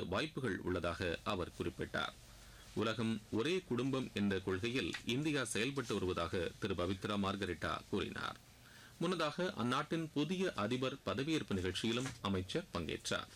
வாய்ப்புகள் உள்ளதாக அவர் குறிப்பிட்டார். உலகம் ஒரே குடும்பம் என்ற கொள்கையில் இந்தியா செயல்பட்டு வருவதாக திரு பவித்ரா மார்கரெட்டா கூறினார். முன்னதாக அந்நாட்டின் புதிய அதிபர் பதவியேற்பு நிகழ்ச்சியிலும் அமைச்சர் பங்கேற்றார்.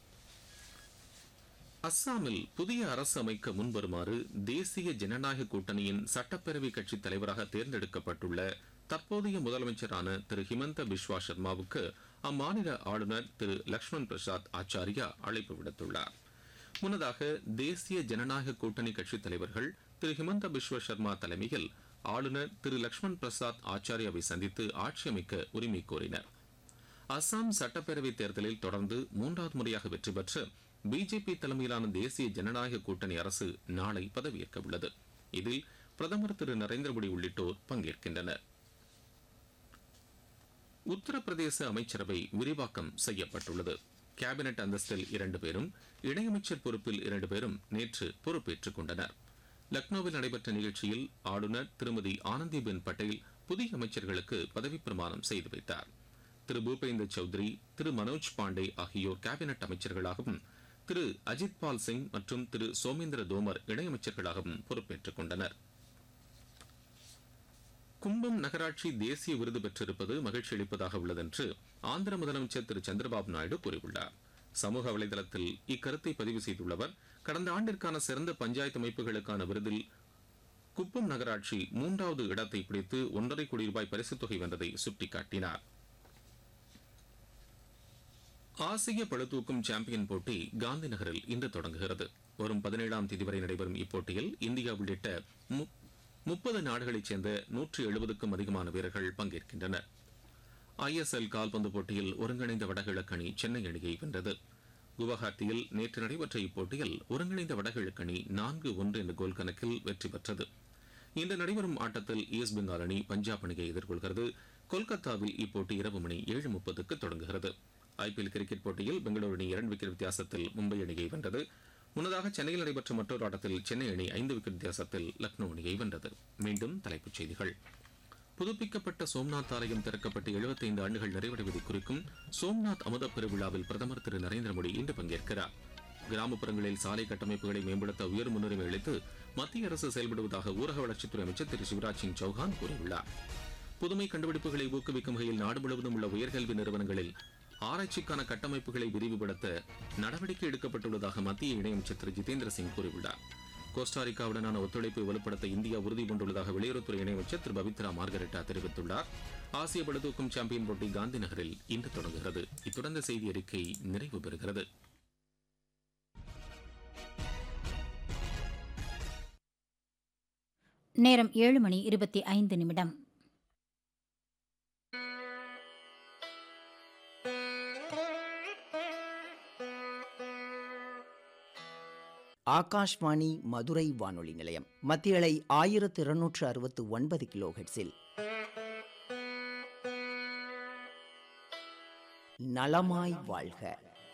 அஸ்ஸாமில் புதிய அரசு அமைக்க முன்வருமாறு தேசிய ஜனநாயக கூட்டணியின் சட்டப்பேரவை கட்சித் தலைவராக தேர்ந்தெடுக்கப்பட்டுள்ள தற்போதைய முதலமைச்சரான திரு ஹிமந்த பிஸ்வா சர்மாவுக்கு அம்மாநில ஆளுநர் திரு லக்ஷ்மண் பிரசாத் ஆச்சாரியா அழைப்பு விடுத்துள்ளார். முன்னதாக தேசிய ஜனநாயக கூட்டணி கட்சித் தலைவர்கள் திரு ஹிமந்த பிஸ்வ சர்மா தலைமையில் ஆளுநர் திரு லக்ஷ்மண் பிரசாத் ஆச்சாரியாவை சந்தித்து ஆட்சி அமைக்க உரிமை கோரினர். அஸ்ஸாம் சட்டப்பேரவைத் தேர்தலில் தொடர்ந்து 3வது முறையாக வெற்றி பெற்று பிஜேபி தலைமையிலான தேசிய ஜனநாயக கூட்டணி அரசு நாளை பதவியேற்க உள்ளது. இதில் பிரதமர் திரு நரேந்திர மோடி உள்ளிட்டோர் பங்கேற்கின்றனர். உத்தரப்பிரதேச அமைச்சரவை விரிவாக்கம் செய்யப்பட்டுள்ளது. கேபினெட் அந்தஸ்தில் 2 பேரும், இணையமைச்சர் பொறுப்பில் 2 பேரும் நேற்று பொறுப்பேற்றுக் கொண்டனர். லக்னோவில் நடைபெற்ற நிகழ்ச்சியில் ஆளுநர் திருமதி ஆனந்திபென் பட்டேல் புதிய அமைச்சர்களுக்கு பதவிப் பிரமாணம் செய்து வைத்தார். திரு பூபேந்தர் சௌத்ரி, திரு மனோஜ் பாண்டே ஆகியோர் கேபினெட் அமைச்சர்களாகவும், திரு அஜித் பால் சிங் மற்றும் திரு சோமேந்திர தோமர் இணையமைச்சர்களாகவும் பொறுப்பேற்றுக் கொண்டனர். கும்பம் நகராட்சி தேசிய விருது பெற்றிருப்பது மகிழ்ச்சி அளிப்பதாக உள்ளது என்று ஆந்திர முதலமைச்சர் திரு சந்திரபாபு நாயுடு கூறியுள்ளார். சமூக வலைதளத்தில் இக்கருத்தை பதிவு செய்துள்ள கடந்த ஆண்டிற்கான சிறந்த பஞ்சாயத்து அமைப்புகளுக்கான விருதில் குப்பம் நகராட்சி 3வது இடத்தை பிடித்து 1.5 கோடி ரூபாய் பரிசுத் தொகை வென்றதை சுட்டிக்காட்டினார். ஆசிய பளுதூக்கும் சாம்பியன் போட்டி காந்தி நகரில் இன்று தொடங்குகிறது. வரும் 17ஆம் தேதி வரை நடைபெறும் இப்போட்டியில் இந்தியா உள்ளிட்ட 30 நாடுகளைச் சேர்ந்த 170க்கும் அதிகமான வீரர்கள் பங்கேற்கின்றனர். ISL கால்பந்து போட்டியில் ஒருங்கிணைந்த வடகிழக்கு அணி சென்னை அணியை வென்றது. குவஹாத்தியில் நேற்று நடைபெற்ற இப்போட்டியில் ஒருங்கிணைந்த வடகிழக்கு அணி 4-1 என்ற கோல் கணக்கில் வெற்றி பெற்றது. இன்று நடைபெறும் ஆட்டத்தில் ஈஸ்ட் பெங்கால் அணி பஞ்சாப் அணியை எதிர்கொள்கிறது. கொல்கத்தாவில் இப்போட்டி இரவு மணி 7:30க்கு தொடங்குகிறது. IPL கிரிக்கெட் போட்டியில் பெங்களூரு அணி 2 விக்கெட் வித்தியாசத்தில் மும்பை அணியை வென்றது. முன்னதாக சென்னையில் நடைபெற்ற மற்றொரு ஆட்டத்தில் சென்னை அணி 5 விக்கெட் வித்தியாசத்தில் லக்னோ அணியை வென்றது. மீண்டும் தலைப்புச் செய்திகள். புதுப்பிக்கப்பட்ட சோம்நாத் ஆலயம் திறக்கப்பட்டு 75 ஆண்டுகள் நிறைவடைவதை குறிக்கும் சோம்நாத் அமுத பெருவிழாவில் பிரதமர் திரு நரேந்திர மோடி இன்று பங்கேற்கிறார். கிராமப்புறங்களில் சாலை கட்டமைப்புகளை மேம்படுத்த உயர் முன்னுரிமை அளித்து மத்திய அரசு செயல்படுவதாக ஊரக வளர்ச்சித்துறை அமைச்சர் திரு சிவராஜ் சிங் சௌஹான் கூறியுள்ளார். புதுமை கண்டுபிடிப்புகளை ஊக்குவிக்கும் வகையில் நாடு முழுவதும் உள்ள உயர்கல்வி நிறுவனங்களில் ஆராய்ச்சிக்கான கட்டமைப்புகளை விரிவுபடுத்த நடவடிக்கை எடுக்கப்பட்டுள்ளதாக மத்திய இணையமைச்சர் திரு ஜிதேந்திர சிங் கூறியுள்ளார். கோஸ்டாரிக்காவுடனான ஒத்துழைப்பை வலுப்படுத்த இந்தியா உறுதி பூண்டுள்ளதாக வெளியுறவுத்துறை இணையமைச்சர் திரு பவித்ரா மார்கரெட்டா தெரிவித்துள்ளார். ஆசிய பளுதூக்கும் சாம்பியன் போட்டி காந்தி நகரில் இன்று தொடங்குகிறது. இத்துடன் இந்த செய்தி அறிக்கை நிறைவு பெறுகிறது. நேரம் 7:25. ஆகாஷ்வாணி மதுரை வானொலி நிலையம் மத்திய அலை 1269 கிலோஹெர்ட்ஸில் நலமாய் வாழ்க.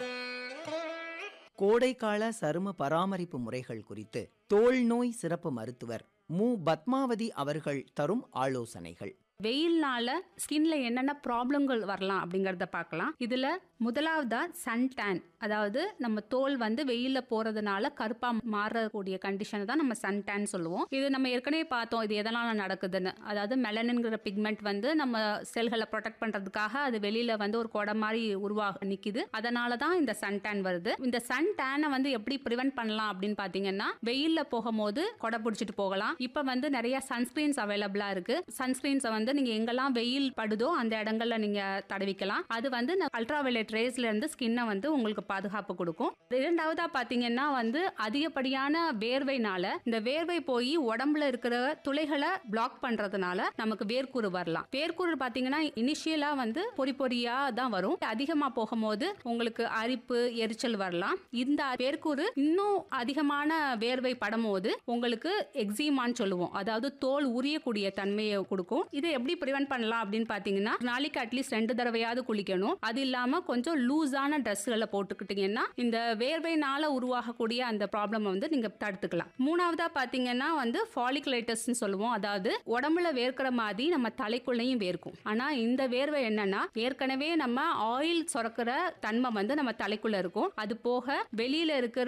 கோடைக்கால சரும பராமரிப்பு முறைகள் குறித்து தோல் நோய் சிறப்பு மருத்துவர் மு. பத்மாவதி அவர்கள் தரும் ஆலோசனைகள். வெயில்னால ஸ்கின்ல என்னென்ன ப்ராப்ளங்கள் வரலாம் அப்படிங்கறத பார்க்கலாம். இதுல முதலாவதா சன் டேன், அதாவது நம்ம தோல் வெயில்ல போறதுனால கருப்பா மாறக்கூடிய கண்டிஷனை தான் நம்ம சன் டேன் சொல்லுவோம். இது நம்ம ஏற்கனவே பார்த்தோம் இது எதனால நடக்குதுன்னு. அதாவது மெலனின்ங்கிற பிக்மெண்ட் நம்ம செல்களை ப்ரொடெக்ட் பண்றதுக்காக அது வெளியில ஒரு கொடை மாதிரி உருவாக நிக்குது. அதனால தான் இந்த சன் டேன் வருது. இந்த சன் டேனை எப்படி ப்ரிவென்ட் பண்ணலாம் அப்படின்னு பாத்தீங்கன்னா, வெயில்ல போகும்போது கொடை பிடிச்சிட்டு போகலாம். இப்ப நிறைய சன்ஸ்கிரீன்ஸ் அவைலபிளா இருக்கு. சன்ஸ்கிரீன்ஸை நீங்க எங்கெல்லாம் வெயில் படுதோ அந்த இடங்கள்ல நீங்க தடவிக்கலாம். அது அல்ட்ரா வயலட் ரேஸ்ல இருந்து ஸ்கின்னை உங்களுக்கு பாதுகாப்பு கொடுக்கும். இரண்டாவதா பாத்தீங்கன்னா அதிகப்படியான வேர்வைனால இந்த வேர்வை போய் உடம்புல இருக்கிற துளைகளை பிளாக் பண்றதுனால நமக்கு வேர்க்கூறு வரலாம். வேர்க்கூறு பாத்தீங்கன்னா இனிஷியலா பொறி பொறியா தான் வரும். அதிகமா போகும்போது உங்களுக்கு அரிப்பு, எரிச்சல் வரலாம். இந்த வேர்க்கூறு இன்னும் அதிகமான வேர்வை படும்போது உங்களுக்கு எக்ஸிமான்னு சொல்லுவோம், அதாவது தோல் உரியக்கூடிய தன்மையை கொடுக்கும். இதை எப்படி பிரிவென்ட் பண்ணலாம் அப்படின்னு பாத்தீங்கன்னா, நாளைக்கு அட்லீஸ்ட் 2 தடவையாவது குளிக்கணும். அது இல்லாம கொஞ்சம் லூஸான ட்ரெஸ்களை போட்டுக்கிட்டீங்கன்னா இந்த வேர்வைனால உருவாகக்கூடிய அந்த ப்ராப்ளம் நீங்க தடுத்துக்கலாம். மூணாவதா பாத்தீங்கன்னா ஃபாலிகுலைட்டிஸ் சொல்லுவோம், அதாவது உடம்புல வேர்க்கிற மாதிரி நம்ம தலைக்குள்ளையும் வேர்க்கும். ஆனா இந்த வேர்வை என்னன்னா, ஏற்கனவே நம்ம ஆயில் சுரக்கிற தன்மை நம்ம தலைக்குள்ள இருக்கும். அது போக வெளியில இருக்கிற